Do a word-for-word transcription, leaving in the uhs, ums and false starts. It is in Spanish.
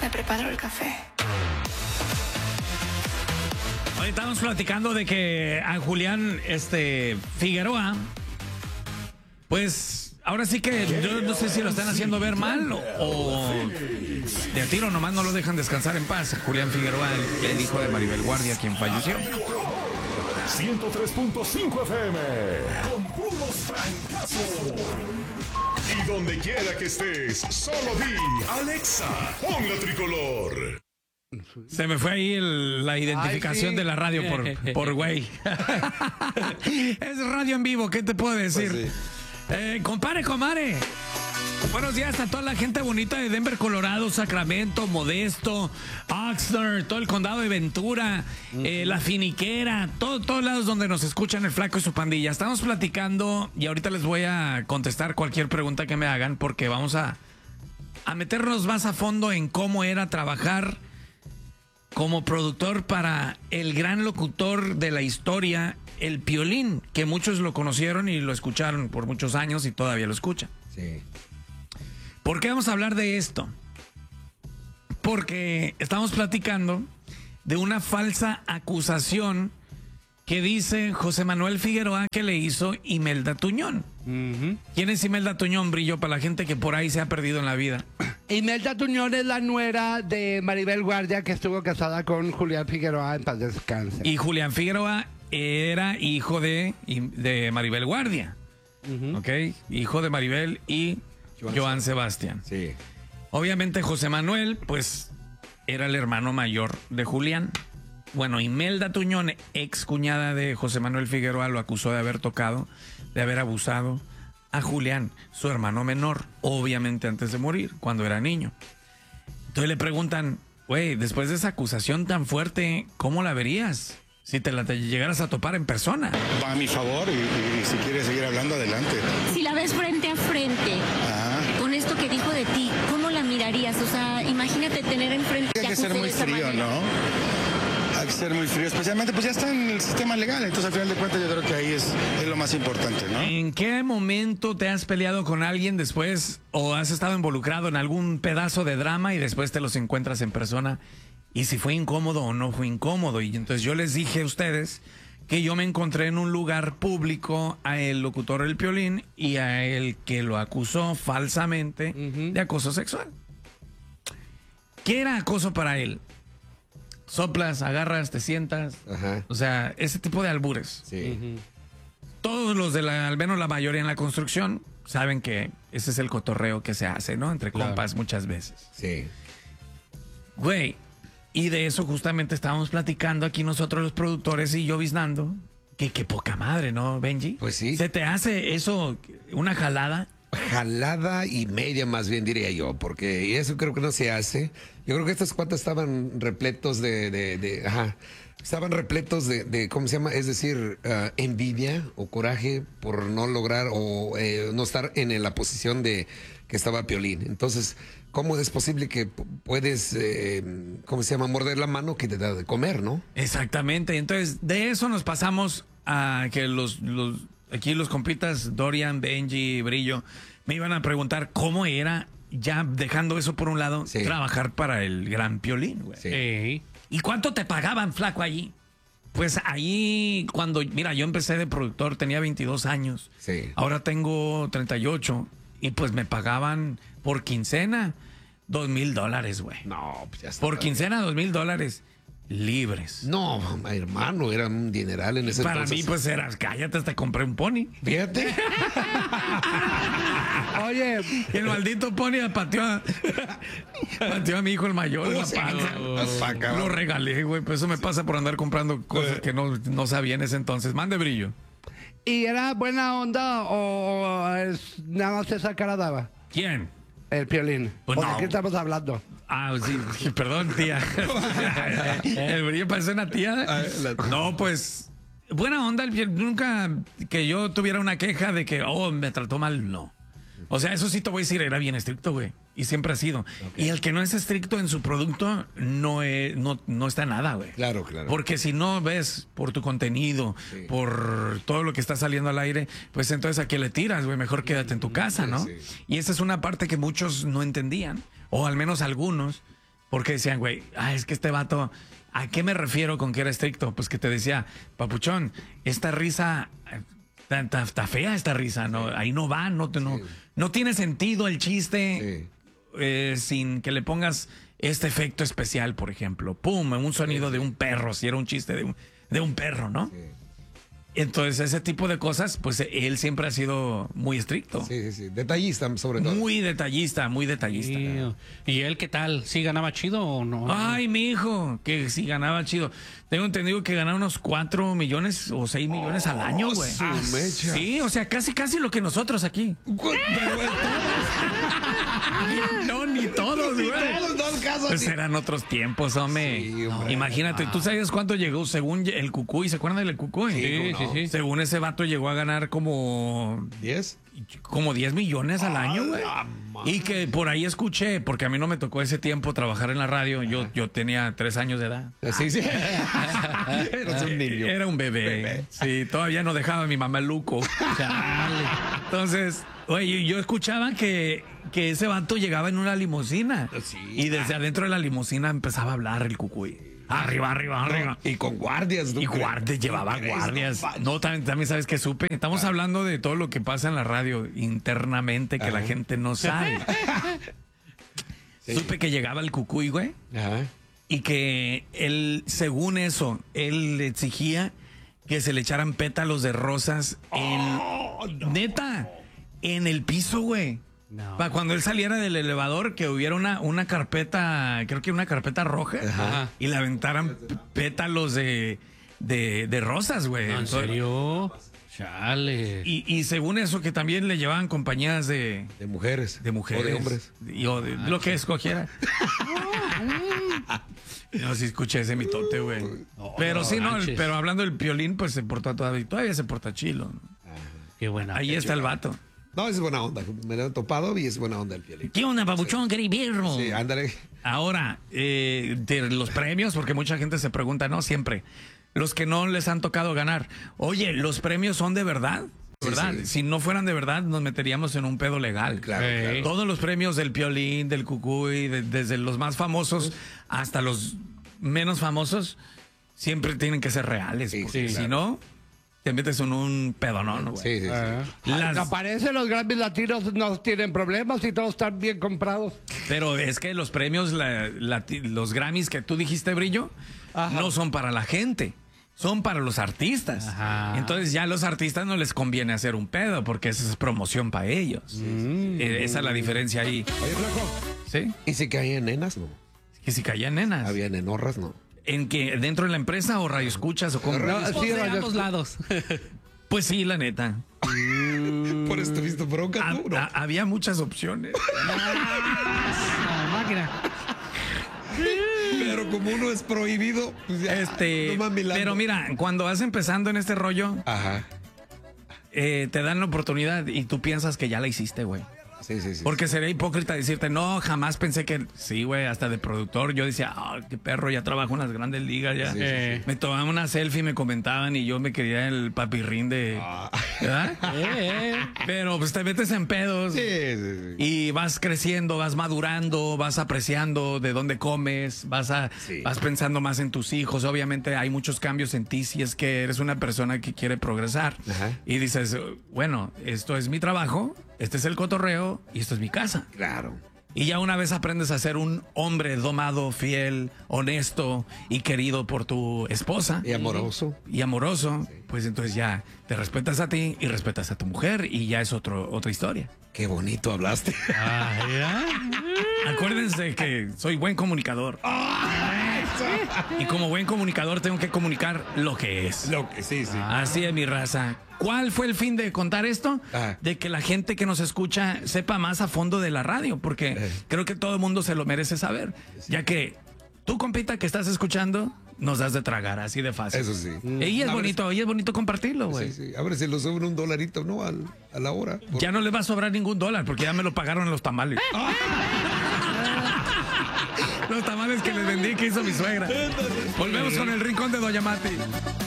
Me preparo el café. Hoy estamos platicando de que a Julián este, Figueroa, pues ahora sí que yo no sé si lo están haciendo ver mal o, o de a tiro nomás no lo dejan descansar en paz. Julián Figueroa, el, el hijo de Maribel Guardia, quien falleció. ciento tres punto cinco F M, con puros fracasos. Y donde quiera que estés, solo di, Alexa, pon la tricolor. Se me fue ahí el, la identificación Ay, sí. de la radio por, por güey. Es radio en vivo, ¿qué te puedo decir? Pues sí. eh, compare, comare. Buenos días a toda la gente bonita de Denver, Colorado, Sacramento, Modesto, Oxnard, todo el condado de Ventura, uh-huh. eh, La Finiquera, todo, todos lados donde nos escuchan el Flaco y su pandilla. Estamos platicando y ahorita les voy a contestar cualquier pregunta que me hagan porque vamos a, a meternos más a fondo en cómo era trabajar como productor para el gran locutor de la historia, el Piolín, que muchos lo conocieron y lo escucharon por muchos años y todavía lo escuchan. Sí. ¿Por qué vamos a hablar de esto? Porque estamos platicando de una falsa acusación que dice José Manuel Figueroa que le hizo Imelda Tuñón. Uh-huh. ¿Quién es Imelda Tuñón, Brillo, para la gente que por ahí se ha perdido en la vida? Imelda Tuñón es la nuera de Maribel Guardia, que estuvo casada con Julián Figueroa, en paz descanse. Y Julián Figueroa era hijo de, de Maribel Guardia. Uh-huh. ¿Ok? Hijo de Maribel y Joan, Joan Sebastián. Sí. Obviamente José Manuel, pues, era el hermano mayor de Julián. Bueno, Imelda Tuñón, ex cuñada de José Manuel Figueroa, lo acusó de haber tocado, de haber abusado a Julián, su hermano menor, obviamente antes de morir, cuando era niño. Entonces le preguntan, güey, después de esa acusación tan fuerte, ¿cómo la verías? Si te la te llegaras a topar en persona. Va a mi favor y, y, y si quieres seguir hablando, adelante. Si la ves frente a frente, Ajá. con esto que dijo de ti, ¿cómo la mirarías? O sea, imagínate tener enfrente... Hay que ser muy frío, ¿no? Hay que ser muy frío, especialmente pues ya está en el sistema legal, entonces al final de cuentas yo creo que ahí es, es lo más importante, ¿no? ¿En qué momento te has peleado con alguien después o has estado involucrado en algún pedazo de drama y después te los encuentras en persona? Y si fue incómodo o no fue incómodo. Y entonces yo les dije a ustedes que yo me encontré en un lugar público a el locutor El Piolín y a el que lo acusó falsamente uh-huh. de acoso sexual. ¿Qué era acoso para él? Soplas, agarras, te sientas. Ajá. O sea, ese tipo de albures. Sí. Uh-huh. Todos los de la, al menos la mayoría en la construcción, saben que ese es el cotorreo que se hace, ¿no? Entre claro. compas muchas veces. Sí. Güey, y de eso justamente estábamos platicando aquí nosotros los productores y yo biznando. Que qué poca madre, ¿no, Benji? Pues sí. ¿Se te hace eso una jalada? Jalada y media, más bien diría yo, porque eso creo que no se hace. Yo creo que estos cuantos estaban repletos de, de, de ajá, estaban repletos de, de, ¿cómo se llama? Es decir, uh, envidia o coraje por no lograr o eh, no estar en la posición de que estaba Piolín. Entonces, ¿cómo es posible que puedes, eh, ¿cómo se llama? Morder la mano que te da de comer, ¿no? Exactamente. Entonces, de eso nos pasamos a que los... los aquí los compitas Dorian, Benji, Brillo, me iban a preguntar cómo era, ya dejando eso por un lado, sí. trabajar para el gran Piolín, güey. Sí. Eh, ¿Y cuánto te pagaban, flaco, allí? Pues ahí, cuando, mira, yo empecé de productor, tenía veintidós años. Sí. Ahora tengo treinta y ocho. Y pues me pagaban por quincena dos mil dólares, güey. No, pues ya está. Por quincena, dos mil dólares. Libres. No, hermano, era un dineral en ese Para entonces. mí, pues era, cállate, hasta compré un pony. Fíjate. Oye, el maldito pony pateó a, pateó a mi hijo el mayor en la panza. Lo regalé, güey, pues eso me pasa por andar comprando cosas que no, no sabía en ese entonces. Mande, Brillo. ¿Y era buena onda o es, nada más esa cara daba? ¿Quién? El Piolín. Pues ¿Por no. qué estamos hablando? Ah, sí, perdón, tía. El Brillo parece una tía. No, pues, buena onda. Nunca que yo tuviera una queja de que, oh, me trató mal, no. O sea, eso sí te voy a decir, era bien estricto, güey. Y siempre ha sido. Okay. Y el que no es estricto en su producto, no, es, no, no está nada, güey. Claro, claro. Porque si no ves por tu contenido, sí. por todo lo que está saliendo al aire, pues entonces a qué le tiras, güey. Mejor quédate en tu casa, ¿no? Sí, sí. Y esa es una parte que muchos no entendían, o al menos algunos, Porque decían, güey, ah, es que este vato, ¿a qué me refiero con que era estricto? Pues que te decía, papuchón, esta risa, está fea esta risa, ¿no? Ahí no va, no, no, sí. no tiene sentido el chiste sí. eh, sin que le pongas este efecto especial, por ejemplo. Pum, un sonido sí, sí. de un perro, si era un chiste de un, de un perro, ¿no? Sí. Entonces, ese tipo de cosas, pues él siempre ha sido muy estricto. Sí, sí, sí. Detallista, sobre todo. Muy detallista, muy detallista. Sí. ¿Y él qué tal? ¿Sí ganaba chido o no? Ay, mi hijo, que sí ganaba chido. Tengo entendido que ganaba unos cuatro millones o seis millones oh, al año, güey. Ah, sí, o sea, casi, casi lo que nosotros aquí. No, ni todos, güey. Todos, dos casos. Pues eran otros tiempos, hombre. Sí, hombre. Imagínate, ¿tú sabes cuánto llegó según el Cucuy? ¿Se acuerdan del Cucuy? Sí, sí, sí. Según ese vato llegó a ganar como... ¿diez? Como diez millones al año, güey. Y que por ahí escuché, porque a mí no me tocó ese tiempo trabajar en la radio. Yo, yo tenía tres años de edad. Sí, sí. Eras un niño. Era un bebé. bebé. Sí, todavía no dejaba a mi mamá luco. Entonces, oye, yo escuchaba que, que ese vato llegaba en una limusina. Sí. Y desde adentro de la limusina empezaba a hablar el Cucuy. Arriba, arriba, arriba. Y con guardias. ¿no? Y guardias, llevaba guardias. No, también, también sabes que supe. Estamos ah. hablando de todo lo que pasa en la radio internamente que Ajá. la gente no sabe. Sí. Supe que llegaba el Cucuy, güey. Ajá. Y que él, según eso, él le exigía que se le echaran pétalos de rosas en... Oh, no. Neta, en el piso, güey. No. Para cuando él saliera del elevador, que hubiera una, una carpeta, creo que una carpeta roja, Ajá. y le aventaran pétalos de, de, de rosas, güey. ¿En serio? Chale. Y, y según eso, que también le llevaban compañías de... De mujeres. De mujeres. O de hombres. Y, o de ah, lo que escogiera. No, sí escuché ese mitote, güey. Oh, pero no, sí, no, el, pero hablando del Piolín, pues se portó todavía, todavía se porta chilo. Ajá. Qué buena. Ahí está el vato. No, es buena onda. Me lo he topado y es buena onda el Piolín. ¿Qué onda, papuchón? Sí. ¿Qué vierno? Sí, ándale. Ahora, eh, de los premios, porque mucha gente se pregunta, ¿no? Siempre. Los que no les han tocado ganar. Oye, ¿los premios son de verdad? ¿Verdad? Sí, sí. Si no fueran de verdad, nos meteríamos en un pedo legal. Claro, eh, claro. Todos los premios del Piolín, del Cucuy, de, desde los más famosos hasta los menos famosos, siempre tienen que ser reales. Sí, sí, si claro. no... te metes en un pedonón, güey. Sí, sí, sí. Ah. Las... Aparece, los Grammys latinos no tienen problemas y todos están bien comprados. Pero es que los premios, la, la, los Grammys que tú dijiste, Brillo, Ajá. no son para la gente, son para los artistas. Ajá. Entonces ya a los artistas no les conviene hacer un pedo porque esa es promoción para ellos. Mm. Eh, esa es la diferencia ahí. Oye, flaco. ¿Sí? ¿Y si caían nenas, no? ¿Que si caían nenas? Había nenorras, no. ¿En que dentro de la empresa o radio escuchas o cómo? No, sí, de ambos lados. Pues sí, la neta. Por esto visto bronca, ha, tú, ¿no? ha, había muchas opciones. La máquina. Pero como uno es prohibido, pues ya, este, no pero mira, cuando vas empezando en este rollo, Ajá. Eh, te dan la oportunidad y tú piensas que ya la hiciste, güey. Sí, sí, sí. Porque sería hipócrita decirte, no, jamás pensé que... Sí, güey, hasta de productor. Yo decía, oh, qué perro, ya trabajo en las grandes ligas. Ya. Sí, sí, eh, sí. Me tomaban una selfie y me comentaban y yo me quería el papirrín de... Ah. ¿Verdad? eh, eh. Pero pues te metes en pedos. Sí, sí, sí. Y vas creciendo, vas madurando, vas apreciando de dónde comes, vas, a, sí. vas pensando más en tus hijos. Obviamente hay muchos cambios en ti si es que eres una persona que quiere progresar. Ajá. Y dices, bueno, esto es mi trabajo, este es el cotorreo y esto es mi casa. Claro. Y ya una vez aprendes a ser un hombre domado, fiel, honesto y querido por tu esposa. Y amoroso. Y amoroso, sí. Pues entonces ya te respetas a ti y respetas a tu mujer y ya es otro, otra historia. Qué bonito hablaste. Ah, ¿ya? Acuérdense que soy buen comunicador. Y como buen comunicador tengo que comunicar lo que es. Lo que sí, sí. Así es mi raza. ¿Cuál fue el fin de contar esto? Ah. De que la gente que nos escucha sepa más a fondo de la radio, porque eh. creo que todo el mundo se lo merece saber, sí. Ya que tú, compita, que estás escuchando, nos das de tragar, así de fácil. Eso sí. Y es bonito, y es bonito compartirlo, güey. Sí, sí. A ver si lo sobra un dolarito, ¿no? Al, a la hora. Por... Ya no le va a sobrar ningún dólar, porque ya me lo pagaron en los tamales. Los tamales que les vendí que hizo mi suegra. Volvemos con el rincón de Doña Mati.